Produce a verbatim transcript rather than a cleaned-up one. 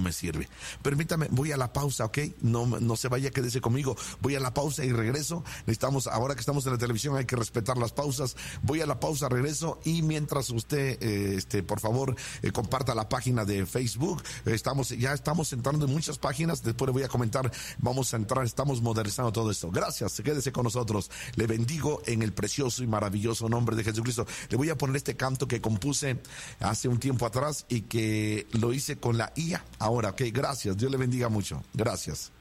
me sirve. Permítame, voy a la pausa, ¿ok? No, no se vaya, quédese conmigo. Voy a la pausa y regreso. Necesitamos, ahora que estamos en la televisión, hay que respetar las pausas. Voy a la pausa, regreso, y mientras usted, eh, este, por favor, eh, comparta la página de Facebook. Estamos, ya estamos entrando en muchas páginas. Después le voy a comentar, vamos a entrar, estamos modernizando todo esto. Gracias, quédese con nosotros. Le bendigo en el precioso y maravilloso nombre de Jesucristo. Le voy a poner este canto que compuse hace un tiempo atrás y que lo hice con la I A ahora, ok, gracias, Dios le bendiga mucho, gracias.